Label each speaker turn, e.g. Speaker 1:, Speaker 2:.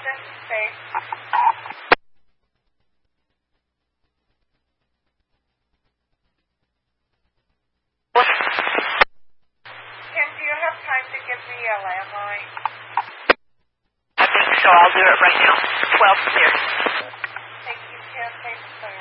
Speaker 1: this is Faith. Ken, do you have time to give me a landline?
Speaker 2: I think so. I'll do it right now. 12 clear.
Speaker 1: Thank you, Ken. Thanks for